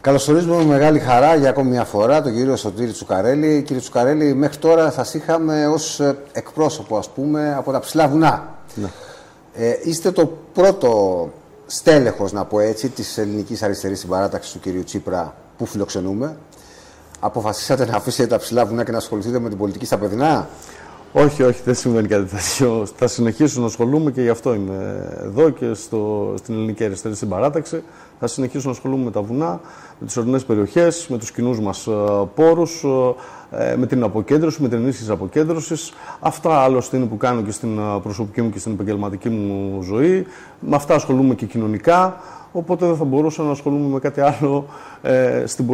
Καλωσορίζουμε με μεγάλη χαρά για ακόμη μια φορά τον κύριο Σωτήρη Τσουκαρέλη. Κύριε Τσουκαρέλη, μέχρι τώρα σας είχαμε ως εκπρόσωπο, ας πούμε, από τα ψηλά βουνά. Ναι. Είστε το πρώτο στέλεχος, να πω έτσι, της ελληνικής αριστερής συμπαράταξης του κυρίου Τσίπρα που φιλοξενούμε. Αποφασίσατε να αφήσετε τα ψηλά βουνά και να ασχοληθείτε με την πολιτική στα παιδινά? Όχι, δεν συμβαίνει κάτι τέτοιο. Θα συνεχίσω να ασχολούμαι και γι' αυτό είμαι εδώ και στην ελληνική αριστερή συμπαράταξη. Θα συνεχίσω να ασχολούμαι με τα βουνά, με τις ορεινές περιοχές, με τους κοινούς μας πόρους, με την αποκέντρωση, με την ενίσχυση αποκέντρωσης. Αυτά άλλωστε είναι που κάνω και στην προσωπική μου και στην επαγγελματική μου ζωή. Με αυτά ασχολούμαι και κοινωνικά. Οπότε δεν θα μπορούσα να ασχολούμαι με κάτι άλλο στην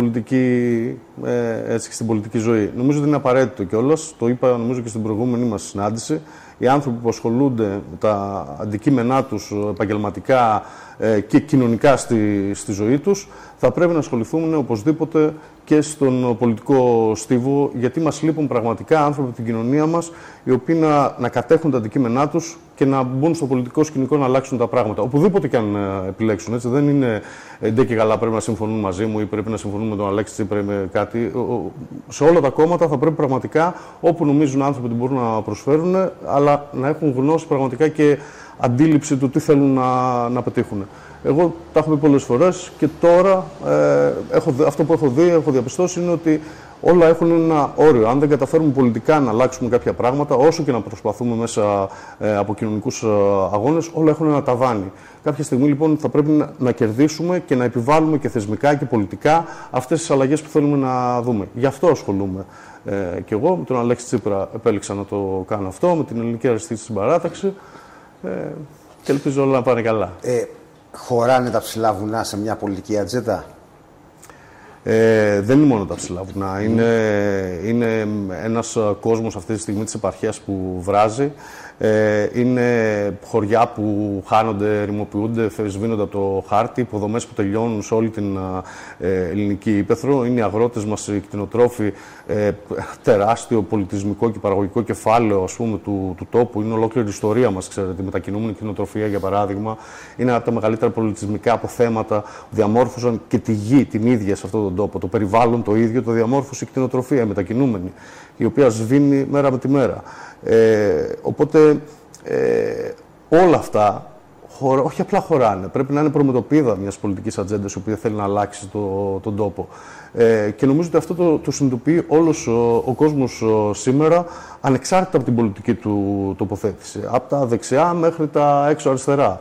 πολιτική ζωή. Νομίζω ότι είναι απαραίτητο κιόλας. Το είπα νομίζω και στην προηγούμενη μας συνάντηση. Οι άνθρωποι που ασχολούνται με τα αντικείμενά τους επαγγελματικά και κοινωνικά στη ζωή τους θα πρέπει να ασχοληθούν οπωσδήποτε και στον πολιτικό στίβο, γιατί μας λείπουν πραγματικά άνθρωποι από την κοινωνία μας οι οποίοι να κατέχουν τα αντικείμενά τους και να μπουν στο πολιτικό σκηνικό να αλλάξουν τα πράγματα. Οπουδήποτε και αν επιλέξουν. Έτσι. Δεν είναι ντε και καλά πρέπει να συμφωνούν μαζί μου ή πρέπει να συμφωνούν με τον Αλέξη Τσίπρα ή με κάτι. Σε όλα τα κόμματα θα πρέπει πραγματικά, όπου νομίζουν άνθρωποι ότι μπορούν να προσφέρουν, αλλά να έχουν γνώση πραγματικά και αντίληψη του τι θέλουν να πετύχουν. Εγώ τα έχω πει πολλές φορές και τώρα αυτό που έχω διαπιστώσει είναι ότι όλα έχουν ένα όριο. Αν δεν καταφέρουμε πολιτικά να αλλάξουμε κάποια πράγματα, όσο και να προσπαθούμε μέσα από κοινωνικούς αγώνες, όλα έχουν ένα ταβάνι. Κάποια στιγμή λοιπόν θα πρέπει να κερδίσουμε και να επιβάλλουμε και θεσμικά και πολιτικά αυτές τις αλλαγές που θέλουμε να δούμε. Γι' αυτό ασχολούμαι. Και εγώ με τον Αλέξη Τσίπρα επέλεξα να το κάνω αυτό, με την ελληνική αριστερή συμπαράταξη και ελπίζω όλα να πάνε καλά. Χωράνε τα ψηλά βουνά σε μια πολιτική ατζέντα? Δεν είναι μόνο τα ψηλά βουνά. Είναι ένας κόσμος αυτή τη στιγμή της επαρχίας που βράζει. Είναι χωριά που χάνονται, ρημοποιούνται, σβήνονται από το χάρτη, υποδομές που τελειώνουν σε όλη την ελληνική ύπαιθρο. Είναι οι αγρότες μας, οι κτηνοτρόφοι, τεράστιο πολιτισμικό και παραγωγικό κεφάλαιο, ας πούμε, του τόπου. Είναι ολόκληρη η ιστορία μας, ξέρετε. Η μετακινούμενη κτηνοτροφία, για παράδειγμα, είναι από τα μεγαλύτερα πολιτισμικά αποθέματα που διαμόρφωσαν και τη γη την ίδια σε αυτόν τον τόπο. Το περιβάλλον το ίδιο το διαμόρφωσε η κτηνοτροφία, η μετακινούμενη, η οποία σβήνει μέρα με τη μέρα. Οπότε όλα αυτά όχι απλά χωράνε, πρέπει να είναι προμετωπίδα μιας πολιτικής ατζέντας η οποία θέλει να αλλάξει τον τόπο. Και νομίζω ότι αυτό το συνειδητοποιεί όλος ο κόσμος σήμερα, ανεξάρτητα από την πολιτική του τοποθέτηση, από τα δεξιά μέχρι τα έξω αριστερά.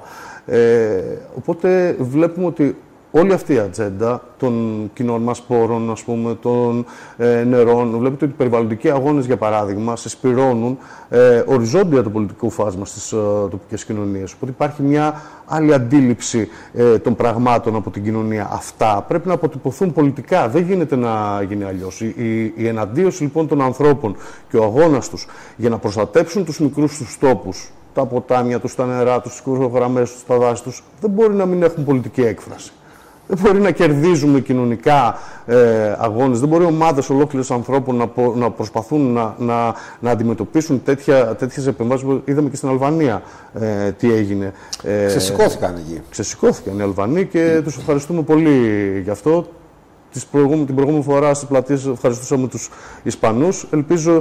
Οπότε βλέπουμε ότι όλη αυτή η ατζέντα των κοινών μας πόρων, ας πούμε, των νερών, βλέπετε ότι οι περιβαλλοντικοί αγώνες, για παράδειγμα, συσπυρώνουν οριζόντια το πολιτικό φάσμα στις τοπικές κοινωνίες. Οπότε υπάρχει μια άλλη αντίληψη των πραγμάτων από την κοινωνία. Αυτά πρέπει να αποτυπωθούν πολιτικά. Δεν γίνεται να γίνει αλλιώς. Η εναντίωση λοιπόν των ανθρώπων και ο αγώνας τους για να προστατέψουν τους μικρούς τους τόπους, τα ποτάμια τους, τα νερά τους, τις κουρογραμμές τους, τα δάση τους, δεν μπορεί να μην έχουν πολιτική έκφραση. Δεν μπορεί να κερδίζουμε κοινωνικά αγώνες, δεν μπορεί ομάδες ολόκληρες ανθρώπων να προσπαθούν να αντιμετωπίσουν τέτοιες επεμβάσεις. Είδαμε και στην Αλβανία τι έγινε. Ξεσηκώθηκαν εκεί. Ξεσηκώθηκαν οι Αλβανοί και τους ευχαριστούμε πολύ γι' αυτό. Την προηγούμενη φορά στις πλατείες ευχαριστούσαμε τους Ισπανούς. Ελπίζω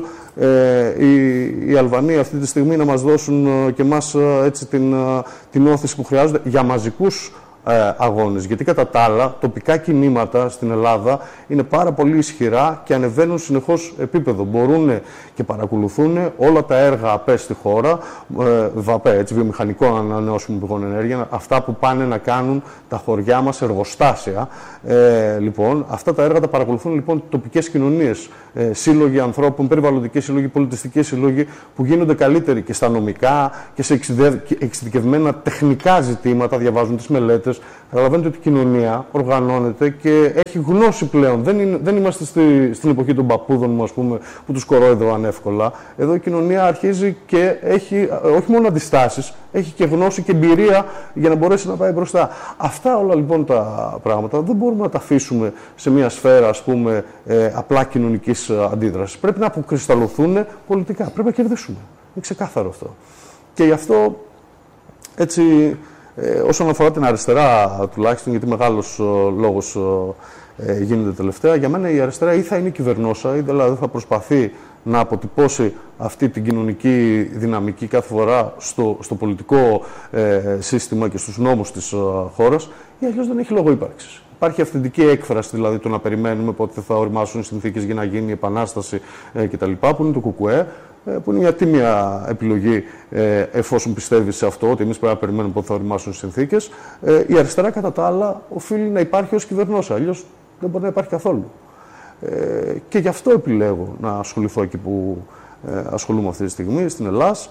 οι Αλβανοί αυτή τη στιγμή να μας δώσουν και εμάς έτσι την όθηση που χρειάζονται για μαζικούς αγώνες. Γιατί κατά τα άλλα, τοπικά κινήματα στην Ελλάδα είναι πάρα πολύ ισχυρά και ανεβαίνουν συνεχώς επίπεδο. Μπορούν και παρακολουθούν όλα τα έργα ΑΠΕ στη χώρα, ΒΑΠΕ, έτσι, βιομηχανικό ανανεώσιμο πηγών ενέργεια, αυτά που πάνε να κάνουν τα χωριά μας, εργοστάσια. Λοιπόν, αυτά τα έργα τα παρακολουθούν λοιπόν τοπικές κοινωνίες, σύλλογοι ανθρώπων, περιβαλλοντικές σύλλογοι, πολιτιστικές σύλλογοι που γίνονται καλύτεροι και στα νομικά και σε εξειδικευμένα τεχνικά ζητήματα, διαβάζουν τις μελέτες. Καταλαβαίνετε ότι η κοινωνία οργανώνεται και έχει γνώση πλέον. Δεν είμαστε στην εποχή των παππούδων μου, ας πούμε, που τους κορόιδευαν εύκολα. Εδώ η κοινωνία αρχίζει και έχει όχι μόνο αντιστάσεις, έχει και γνώση και εμπειρία για να μπορέσει να πάει μπροστά. Αυτά όλα λοιπόν τα πράγματα δεν μπορούμε να τα αφήσουμε σε μια σφαίρα, ας πούμε, απλά κοινωνικής αντίδρασης. Πρέπει να αποκρισταλωθούν πολιτικά. Πρέπει να κερδίσουμε. Είναι ξεκάθαρο αυτό. Και γι' αυτό έτσι Όσον αφορά την αριστερά, τουλάχιστον, γιατί μεγάλος λόγος γίνεται τελευταία, για μένα η αριστερά ή θα είναι κυβερνόσα, ή δηλαδή θα προσπαθεί να αποτυπώσει αυτή την κοινωνική δυναμική κάθε φορά στο πολιτικό σύστημα και στους νόμους της χώρας, ή αλλιώς δεν έχει λόγο ύπαρξης. Υπάρχει αυθεντική έκφραση, δηλαδή το να περιμένουμε πότε θα οριμάσουν οι συνθήκες για να γίνει η επανάσταση κτλ. Που είναι το ΚΚΕ, που είναι μια τίμια επιλογή εφόσον πιστεύει σε αυτό, ότι εμείς πρέπει να περιμένουμε πότε θα οριμάσουν οι συνθήκες. Η αριστερά, κατά τα άλλα, οφείλει να υπάρχει ως κυβερνόσα, αλλιώς δεν μπορεί να υπάρχει καθόλου. Και γι' αυτό επιλέγω να ασχοληθώ εκεί που ασχολούμαι αυτή τη στιγμή, στην Ελλάδα.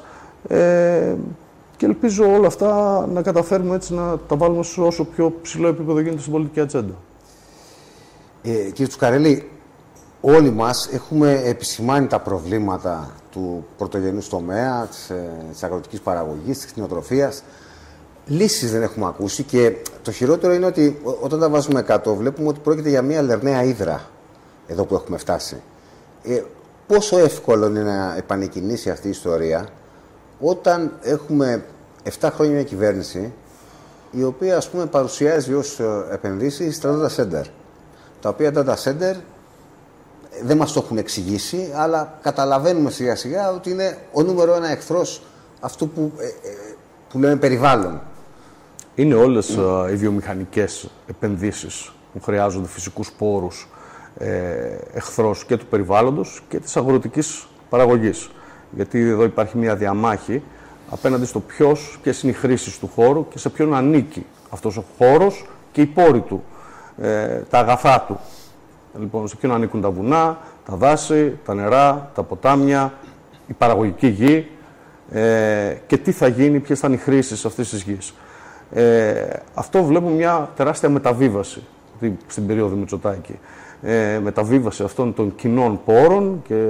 Και ελπίζω όλα αυτά να καταφέρουμε έτσι να τα βάλουμε σε όσο πιο ψηλό επίπεδο γίνεται στην πολιτική ατζέντα. Κύριε Τσουκαρέλη, όλοι μας έχουμε επισημάνει τα προβλήματα του πρωτογενούς τομέα, της αγροτικής παραγωγής, της κτηνοτροφίας. Λύσεις δεν έχουμε ακούσει και το χειρότερο είναι ότι όταν τα βάζουμε κάτω βλέπουμε ότι πρόκειται για μια λερναία ύδρα εδώ που έχουμε φτάσει. Πόσο εύκολο είναι να επανεκκινήσει αυτή η ιστορία όταν έχουμε 7 χρόνια μια κυβέρνηση η οποία, ας πούμε, παρουσιάζει ως επενδύσεις τα data center, τα οποία data center δεν μας το έχουν εξηγήσει, αλλά καταλαβαίνουμε σιγά σιγά ότι είναι ο νούμερο ένα εχθρός αυτού που λέμε περιβάλλον. Είναι όλες οι βιομηχανικές επενδύσεις που χρειάζονται φυσικούς πόρους εχθρός και του περιβάλλοντος και της αγροτικής παραγωγής. Γιατί εδώ υπάρχει μια διαμάχη απέναντι στο ποιες είναι οι χρήσεις του χώρου και σε ποιον ανήκει αυτός ο χώρος και οι πόροι του, τα αγαθά του. Λοιπόν, σε ποιον ανήκουν τα βουνά, τα δάση, τα νερά, τα ποτάμια, η παραγωγική γη και τι θα γίνει, ποιες θα είναι οι χρήσεις αυτής της γης. Αυτό βλέπουμε μια τεράστια μεταβίβαση στην περίοδο Μητσοτάκη. Μεταβίβαση αυτών των κοινών πόρων και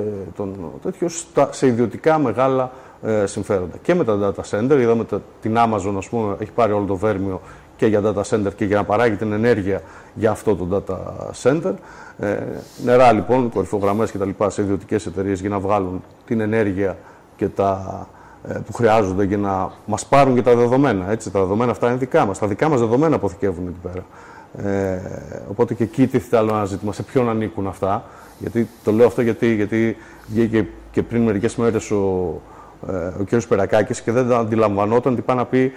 σε ιδιωτικά μεγάλα συμφέροντα. Και με τα data center, είδαμε την Amazon, ας πούμε, έχει πάρει όλο το βέρμιο και για data center και για να παράγει την ενέργεια για αυτό το data center. Νερά, λοιπόν, κορυφογραμμές και τα λοιπά σε ιδιωτικές εταιρείες για να βγάλουν την ενέργεια και που χρειάζονται για να μας πάρουν και τα δεδομένα. Έτσι, τα δεδομένα αυτά είναι δικά μας. Τα δικά μας δεδομένα αποθηκεύουν εκεί πέρα. Οπότε και εκεί τίθεται άλλο ένα ζήτημα. Σε ποιον ανήκουν αυτά. Γιατί, το λέω αυτό γιατί βγήκε και πριν μερικές μέρες ο κ. Σπερακάκης και δεν αντιλαμβανόταν ότι πάει να πει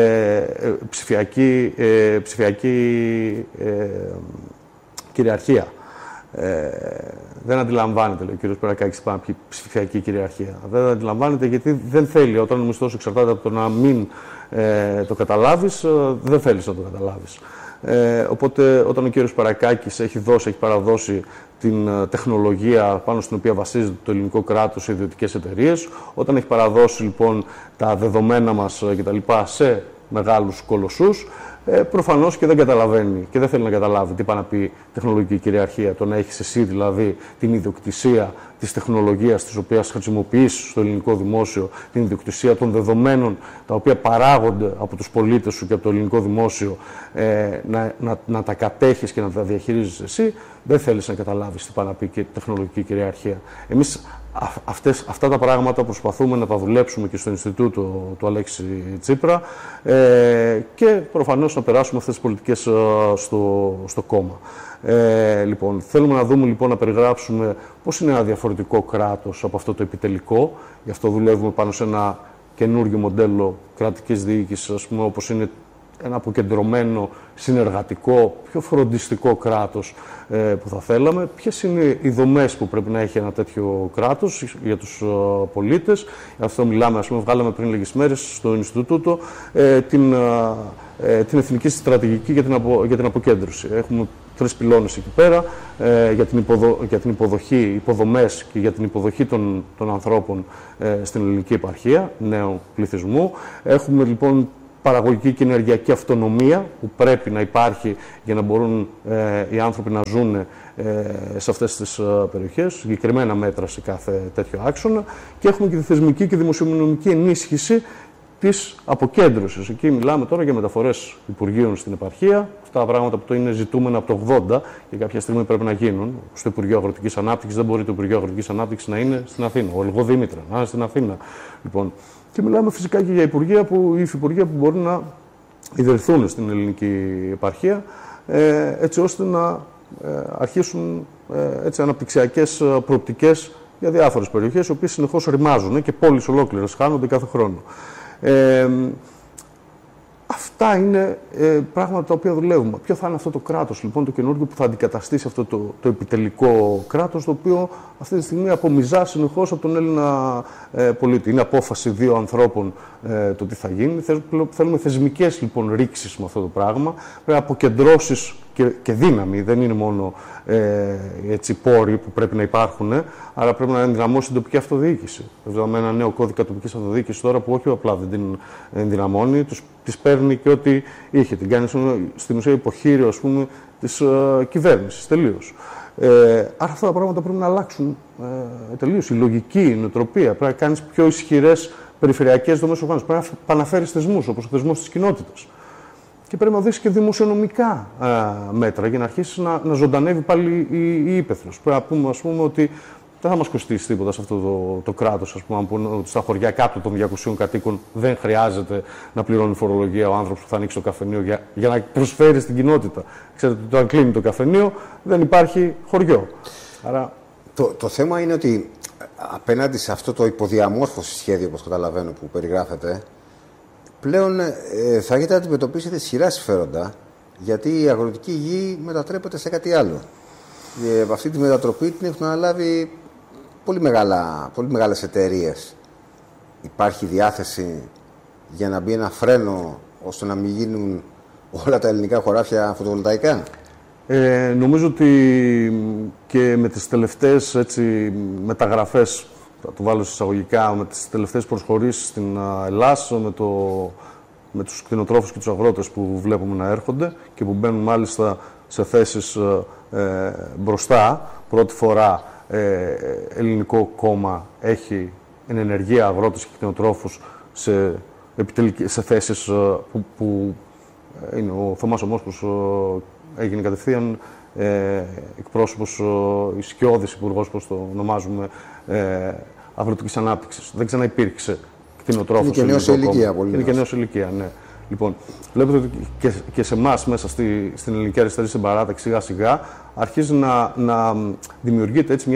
ψηφιακή κυριαρχία. Δεν αντιλαμβάνεται, λέει ο κ. Σπερακάκης, πάει να πει ψηφιακή κυριαρχία. Δεν αντιλαμβάνεται γιατί δεν θέλει, όταν ο μισθός εξαρτάται από το να μην το καταλάβεις, δεν θέλεις να το καταλάβεις. Οπότε όταν ο κύριος Παρακάκης έχει παραδώσει την τεχνολογία πάνω στην οποία βασίζεται το ελληνικό κράτος σε ιδιωτικές εταιρείες, όταν έχει παραδώσει λοιπόν τα δεδομένα μας κτλ. Σε μεγάλους κολοσσούς, προφανώς και δεν καταλαβαίνει και δεν θέλει να καταλάβει τι πάει να πει τεχνολογική κυριαρχία. Το να έχεις εσύ δηλαδή την ιδιοκτησία της τεχνολογίας της οποίας χρησιμοποιείς στο ελληνικό δημόσιο, την ιδιοκτησία των δεδομένων τα οποία παράγονται από τους πολίτες σου και από το ελληνικό δημόσιο, να τα κατέχεις και να τα διαχειρίζεις εσύ, δεν θέλεις να καταλάβεις τι πάει να πει τεχνολογική κυριαρχία. Εμείς αυτά τα πράγματα προσπαθούμε να τα δουλέψουμε και στο Ινστιτούτο του Αλέξη Τσίπρα και προφανώς να περάσουμε αυτές τις πολιτικές στο κόμμα. Λοιπόν, θέλουμε να δούμε, λοιπόν, να περιγράψουμε πώς είναι ένα διαφορετικό κράτος από αυτό το επιτελικό. Γι' αυτό δουλεύουμε πάνω σε ένα καινούργιο μοντέλο κρατικής διοίκησης, ας πούμε, όπως είναι ένα αποκεντρωμένο, συνεργατικό, πιο φροντιστικό κράτος που θα θέλαμε. Ποιες είναι οι δομές που πρέπει να έχει ένα τέτοιο κράτος για τους πολίτες. Γι' αυτό μιλάμε, ας πούμε, βγάλαμε πριν λίγες μέρες στο Ινστιτούτο την εθνική στρατηγική για την αποκέντρωση. Έχουμε 3 πυλώνες εκεί πέρα για την υποδομές και για την υποδοχή των ανθρώπων στην ελληνική επαρχία, νέου πληθυσμού. Έχουμε λοιπόν παραγωγική και ενεργειακή αυτονομία που πρέπει να υπάρχει για να μπορούν οι άνθρωποι να ζουν σε αυτές τις περιοχές, συγκεκριμένα μέτρα σε κάθε τέτοιο άξονα, και έχουμε και τη θεσμική και δημοσιονομική ενίσχυση της αποκέντρωσης. Εκεί μιλάμε τώρα για μεταφορές υπουργείων στην επαρχία, αυτά τα πράγματα που το είναι ζητούμενα από το 80 και κάποια στιγμή πρέπει να γίνουν. Στο Υπουργείο Αγροτικής Ανάπτυξης δεν μπορεί το Υπουργείο Αγροτικής Ανάπτυξης να είναι στην Αθήνα. Ο Ελγό Δήμητρα να είναι στην Αθήνα. Λοιπόν, και μιλάμε φυσικά και για υφυπουργεία που μπορούν να ιδρυθούν στην ελληνική επαρχία, έτσι ώστε να αρχίσουν αναπτυξιακές προοπτικές για διάφορες περιοχές, οι οποίες συνεχώς ρημάζουν και πόλεις ολόκληρες χάνονται κάθε χρόνο. Αυτά είναι πράγματα τα οποία δουλεύουμε. Ποιο θα είναι αυτό το κράτος, λοιπόν, το καινούργιο που θα αντικαταστήσει αυτό το επιτελικό κράτος, το οποίο αυτή τη στιγμή απομυζά συνεχώς από τον Έλληνα πολίτη. Είναι απόφαση δύο ανθρώπων το τι θα γίνει. Θέλουμε θεσμικές, λοιπόν, ρήξεις με αυτό το πράγμα. Πρέπει αποκεντρώσεις και δύναμη. Δεν είναι μόνο πόροι που πρέπει να υπάρχουν, αλλά πρέπει να ενδυναμώσει την τοπική αυτοδιοίκηση. Έχουμε ένα νέο κώδικα τοπικής αυτοδιοίκησης τώρα που όχι απλά δεν την ενδυναμώνει, της παίρνει και ό,τι είχε. Την κάνει στην ουσία υποχείριο, ας πούμε, της κυβέρνησης. Τελείως. Άρα αυτά τα πράγματα πρέπει να αλλάξουν τελείως. Η λογική, η νοοτροπία. Πρέπει να κάνεις πιο ισχυρές περιφερειακές δομές οργάνωσης. Πρέπει να επαναφέρεις θεσμούς, όπως ο θεσμός της κοινότητας. Και πρέπει να δεις και δημοσιονομικά μέτρα για να αρχίσει να ζωντανεύει πάλι η ύπαιθρος. Πρέπει να πούμε, ας πούμε, ότι δεν θα μας κοστίσει τίποτα σε αυτό το κράτος. Ας πούμε, αν πούμε ότι στα χωριά κάτω των 200 κατοίκων δεν χρειάζεται να πληρώνει φορολογία ο άνθρωπος που θα ανοίξει το καφενείο για να προσφέρει στην κοινότητα. Ξέρετε ότι όταν κλείνει το καφενείο δεν υπάρχει χωριό. Άρα... Το θέμα είναι ότι απέναντι σε αυτό το υποδιαμόρφωση σχέδιο, όπως καταλαβαίνω, που περιγράφεται, πλέον θα έχετε να αντιμετωπίσετε ισχυρά συμφέροντα, γιατί η αγροτική γη μετατρέπεται σε κάτι άλλο. Αυτή τη μετατροπή την έχουν αναλάβει πολύ μεγάλες εταιρείες. Υπάρχει διάθεση για να μπει ένα φρένο ώστε να μην γίνουν όλα τα ελληνικά χωράφια φωτοβολταϊκά? Νομίζω ότι και με τις τελευταίες μεταγραφές, θα το βάλω εισαγωγικά, με τις τελευταίες προσχωρήσεις στην Ελλάς, με τους κτηνοτρόφους και τους αγρότες που βλέπουμε να έρχονται και που μπαίνουν μάλιστα σε θέσεις μπροστά. Πρώτη φορά ελληνικό κόμμα έχει εν ενεργεία αγρότες και κτηνοτρόφους σε θέσεις που είναι ο Θωμάς ο Μόσχος, έγινε κατευθείαν εκπρόσωπος, ισχυώδης υπουργός, όπως το ονομάζουμε, αγροτικής ανάπτυξης. Δεν ξαναυπήρξε κτηνοτρόφος. Είναι και νέος σε ηλικία. Είναι και νέος σε ηλικία, ναι. Λοιπόν, βλέπετε ότι και σε εμάς μέσα στην ελληνική αριστερή συμπαράταξη σιγά-σιγά αρχίζει να δημιουργείται έτσι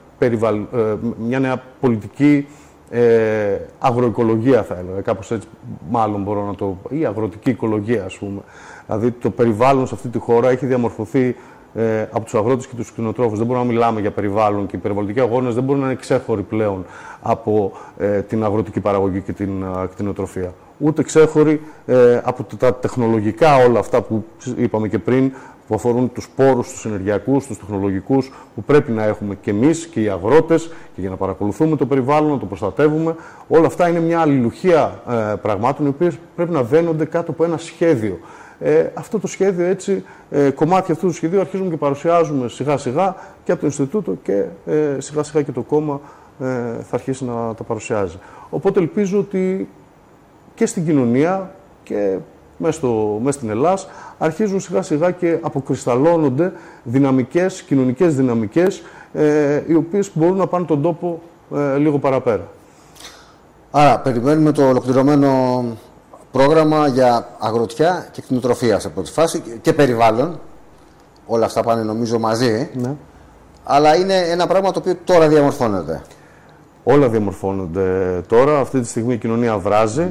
μια νέα πολιτική αγροοικολογία, θα έλεγα. Κάπως έτσι μάλλον μπορώ να το πω, ή αγροτική οικολογία, ας πούμε. Δηλαδή το περιβάλλον σε αυτή τη χώρα έχει διαμορφωθεί από τους αγρότες και τους κτηνοτρόφους. Δεν μπορούμε να μιλάμε για περιβάλλον και οι περιβαλλοντικοί αγώνες δεν μπορούν να είναι ξέχωροι πλέον από την αγροτική παραγωγή και την κτηνοτροφία. Ούτε ξέχωροι από τα τεχνολογικά όλα αυτά που είπαμε και πριν, που αφορούν τους πόρους, τους ενεργειακούς, τους τεχνολογικούς, που πρέπει να έχουμε και εμείς και οι αγρότες, και για να παρακολουθούμε το περιβάλλον, να το προστατεύουμε. Όλα αυτά είναι μια αλληλουχία πραγμάτων, οι οποίες πρέπει να βαίνονται κάτω από ένα σχέδιο. Αυτό το σχέδιο, έτσι, κομμάτια αυτού του σχεδίου αρχίζουμε και παρουσιάζουμε σιγά-σιγά και από το Ινστιτούτο και σιγά-σιγά και το κόμμα θα αρχίσει να τα παρουσιάζει. Οπότε ελπίζω ότι και στην κοινωνία και μέσα στην Ελλάδα αρχίζουν σιγά-σιγά και αποκρισταλώνονται δυναμικές, κοινωνικές δυναμικές, οι οποίες μπορούν να πάνε τον τόπο λίγο παραπέρα. Άρα, περιμένουμε το ολοκληρωμένο πρόγραμμα για αγροτιά και κτηνοτροφία σε πρώτη φάση και περιβάλλον. Όλα αυτά πάνε νομίζω μαζί. Ναι. Αλλά είναι ένα πράγμα το οποίο τώρα διαμορφώνεται. Όλα διαμορφώνονται τώρα. Αυτή τη στιγμή η κοινωνία βράζει.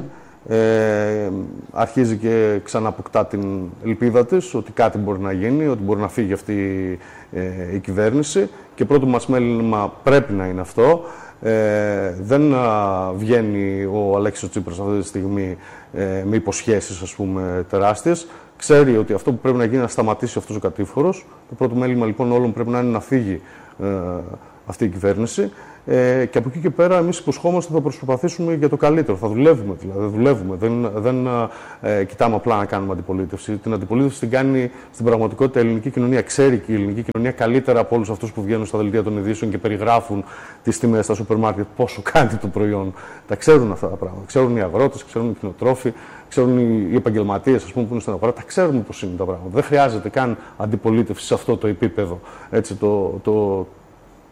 Αρχίζει και ξαναποκτά την ελπίδα της ότι κάτι μπορεί να γίνει, ότι μπορεί να φύγει αυτή η κυβέρνηση. Και πρώτο μας μέλημα πρέπει να είναι αυτό. Δεν βγαίνει ο Αλέξης Τσίπρας αυτή τη στιγμή με υποσχέσεις, ας πούμε, τεράστιες. Ξέρει ότι αυτό που πρέπει να γίνει είναι να σταματήσει αυτός ο κατήφορος. Το πρώτο μέλημα λοιπόν όλων πρέπει να είναι να φύγει αυτή η κυβέρνηση. Και από εκεί και πέρα εμείς υποσχόμαστε ότι θα προσπαθήσουμε για το καλύτερο. Θα δουλεύουμε δηλαδή. Δεν κοιτάμε απλά να κάνουμε αντιπολίτευση. Την αντιπολίτευση την κάνει στην πραγματικότητα η ελληνική κοινωνία. Ξέρει και η ελληνική κοινωνία καλύτερα από όλους αυτούς που βγαίνουν στα δελτία των ειδήσεων και περιγράφουν τις τιμές στα σούπερ μάρκετ, πόσο κάνει το προϊόν. Τα ξέρουν αυτά τα πράγματα. Ξέρουν οι αγρότες, ξέρουν οι κτηνοτρόφοι, ξέρουν οι επαγγελματίες, ας πούμε, που είναι στην αγορά. Τα ξέρουμε πώς είναι τα πράγματα. Δεν χρειάζεται καν αντιπολίτευση σε αυτό το επίπεδο. Έτσι,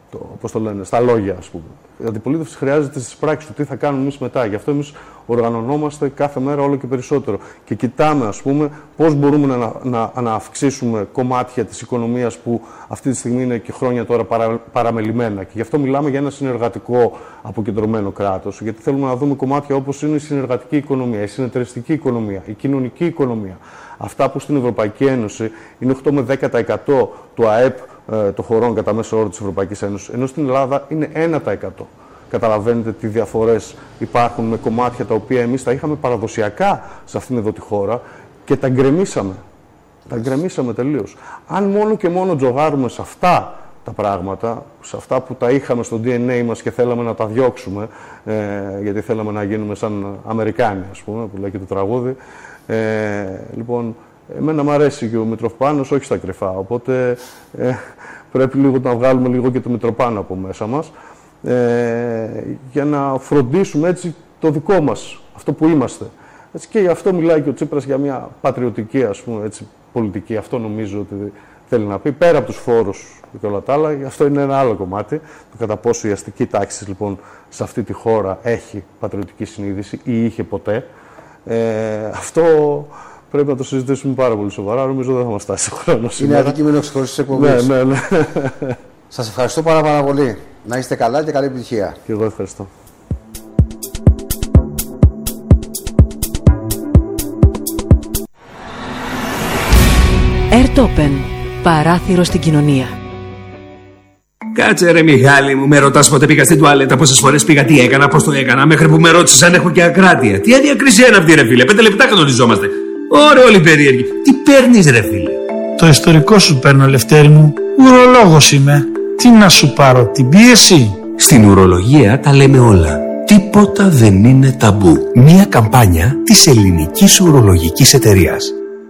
στα λόγια, ας πούμε. Η αντιπολίτευση χρειάζεται στις πράξεις του τι θα κάνουμε εμείς μετά. Γι' αυτό εμείς οργανωνόμαστε κάθε μέρα όλο και περισσότερο. Και κοιτάμε, ας πούμε, πώς μπορούμε να αυξήσουμε κομμάτια της οικονομίας που αυτή τη στιγμή είναι και χρόνια τώρα παραμελημένα. Και γι' αυτό μιλάμε για ένα συνεργατικό αποκεντρωμένο κράτος. Γιατί θέλουμε να δούμε κομμάτια όπως είναι η συνεργατική οικονομία, η συνεταιριστική οικονομία, η κοινωνική οικονομία. Αυτά που στην Ευρωπαϊκή Ένωση είναι 8 με 10% του ΑΕΠ των χωρών κατά μέσο όρο της Ευρωπαϊκής Ένωσης, ενώ στην Ελλάδα είναι 1%. Καταλαβαίνετε τι διαφορές υπάρχουν με κομμάτια τα οποία εμείς τα είχαμε παραδοσιακά σε αυτήν εδώ τη χώρα και τα γκρεμίσαμε. Τα γκρεμίσαμε τελείως. Αν μόνο και μόνο τζογάρουμε σε αυτά τα πράγματα, σε αυτά που τα είχαμε στο DNA μας και θέλαμε να τα διώξουμε, γιατί θέλαμε να γίνουμε σαν Αμερικάνοι, ας πούμε, που λέει και το τραγούδι. Λοιπόν, εμένα μου αρέσει και ο Μητροπάνος, όχι στα κρυφά, οπότε πρέπει λίγο να βγάλουμε λίγο και το Μητροπάνο από μέσα μας, για να φροντίσουμε έτσι το δικό μας, αυτό που είμαστε. Έτσι, και γι' αυτό μιλάει και ο Τσίπρας για μια πατριωτική, ας πούμε, έτσι, πολιτική. Αυτό νομίζω ότι θέλει να πει, πέρα από τους φόρους και όλα τα άλλα. Αυτό είναι ένα άλλο κομμάτι, το κατά πόσο η αστική τάξη λοιπόν σε αυτή τη χώρα έχει πατριωτική συνείδηση ή είχε ποτέ. Αυτό πρέπει να το συζητήσουμε πάρα πολύ σοβαρά. Νομίζω δεν θα μας φτάσει ο χρόνος. Είναι αντικείμενο εξχώρησης εκπομπής. Ναι. Σας ευχαριστώ πάρα πολύ. Να είστε καλά και καλή επιτυχία. Και εγώ ευχαριστώ. Airtopen. Παράθυρο στην κοινωνία. Κάτσε ρε Μιχάλη μου, με ρωτάς πότε πήγα στην τουαλέτα, πόσες φορές πήγα, τι έκανα, πώς το έκανα, μέχρι που με ρώτησες αν έχω και ακράτεια. Τι αδιακρισία είναι αυτή ρε φίλε, 5 λεπτά κανονιζόμαστε. Ωραία όλοι περίεργοι. Τι παίρνεις ρε φίλε? Το ιστορικό σου παίρνω, Λευτέρη μου. Ουρολόγος είμαι. Τι να σου πάρω, την πίεση? Στην ουρολογία τα λέμε όλα. Τίποτα δεν είναι ταμπού. Μια καμπάνια της Ελληνικής Ουρολογικής Εταιρείας.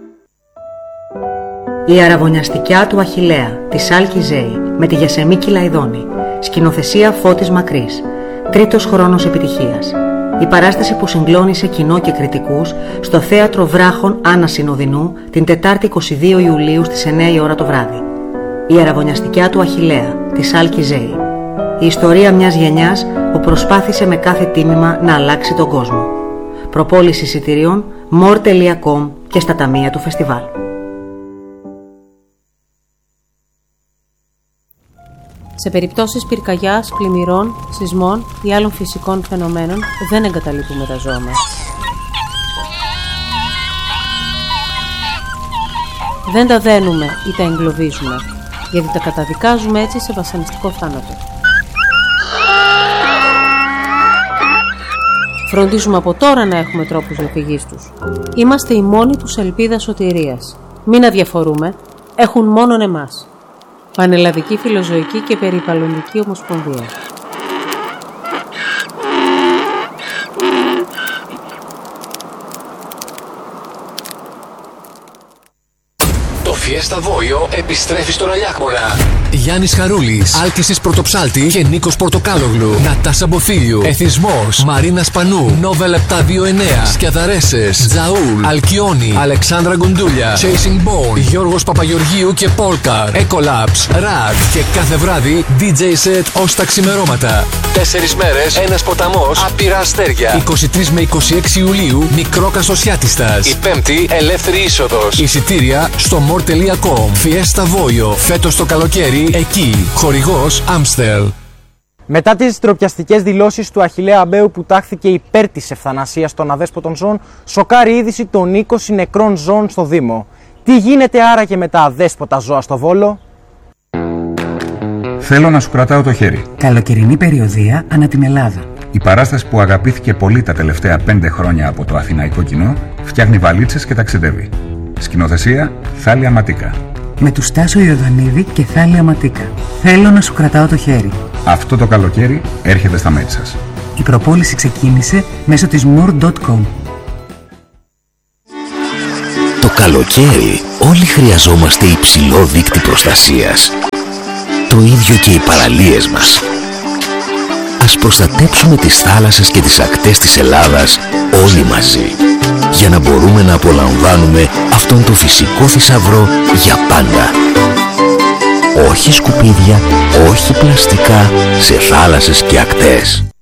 Η αραβωνιαστικιά του Αχιλλέα της Άλκη Ζέη με τη Γεσεμίκη Λαϊδόνη. Σκηνοθεσία Φώτης Μακρύς. 3ος χρόνος επιτυχίας. Η παράσταση που συγκλώνησε κοινό και κριτικούς στο Θέατρο Βράχων Άννα Συνοδεινού την Τετάρτη 22 Ιουλίου στις 9 η ώρα το βράδυ. Η αραβωνιαστικιά του Αχιλλέα της Άλκη Ζέη. Η ιστορία μιας γενιάς που προσπάθησε με κάθε τίμημα να αλλάξει τον κόσμο. Προπόληση εισιτηρίων more.com και στα ταμεία του φεστιβάλ. Σε περιπτώσεις πυρκαγιάς, πλημμυρών, σεισμών ή άλλων φυσικών φαινομένων δεν εγκαταλείπουμε τα ζώα μας. Δεν τα δένουμε ή τα εγκλωβίζουμε, γιατί τα καταδικάζουμε έτσι σε βασανιστικό θάνατο. Φροντίζουμε από τώρα να έχουμε τρόπους διαφυγής τους. Είμαστε οι μόνοι τους ελπίδα σωτηρίας. Μην αδιαφορούμε, έχουν μόνον εμάς. Πανελλαδική Φιλοζωική και Περιβαλλοντική Ομοσπονδία. Fiesta Voio επιστρέφει στον Αλιάκμονα. Γιάννης Χαρούλης, Άλκησης Πρωτοψάλτη και Νίκος Πορτοκάλογλου. Νατάσα Μποφίλιου, Εθισμός, Μαρίνα Σπανού, Νόβελ 729, Σκιαδαρέσες, Τζαούλ, Αλκιόνι, Αλεξάνδρα Γκουντούλια, Chasing Bone, Γιώργος Παπαγεωργίου και Πόλκαρ, Ecolabs, Ρακ και κάθε βράδυ DJ set ως τα ξημερώματα. 4 μέρες, ένας ποταμός, άπειρα αστέρια. 23 με 26 Ιουλίου, Μικρό Καστοσιάτιστας. Η Πέμπτη, ελεύθερη είσοδος. Εισιτήρια στο more.com. Fiesta Voio, φέτος το καλοκαίρι, εκεί. Χορηγός Amstel. Μετά τις ντροπιαστικές δηλώσεις του Αχιλλέα Αμπέου που τάχθηκε υπέρ της ευθανασίας των αδέσποτων ζώων, σοκάρει είδηση των 20 νεκρών ζώων στο Δήμο. Τι γίνεται άραγε με τα αδέσποτα ζώα στο Βόλο? Θέλω να σου κρατάω το χέρι. Καλοκαιρινή περιοδεία ανά την Ελλάδα. Η παράσταση που αγαπήθηκε πολύ τα τελευταία 5 χρόνια από το αθηναϊκό κοινό φτιάχνει βαλίτσες και ταξιδεύει. Σκηνοθεσία Θάλια Ματίκα. Με του Στάσο Ιωδανίδη και Θάλια Ματίκα. Θέλω να σου κρατάω το χέρι. Αυτό το καλοκαίρι έρχεται στα μέρη σας. Η προπόληση ξεκίνησε μέσω της more.com. Το καλοκαίρι όλοι χρειαζόμαστε υψηλό δείκτη προστασίας. Το ίδιο και οι παραλίες μας. Ας προστατέψουμε τις θάλασσες και τις ακτές της Ελλάδας όλοι μαζί, για να μπορούμε να απολαμβάνουμε αυτόν τον φυσικό θησαυρό για πάντα. όχι σκουπίδια, όχι πλαστικά σε θάλασσες και ακτές.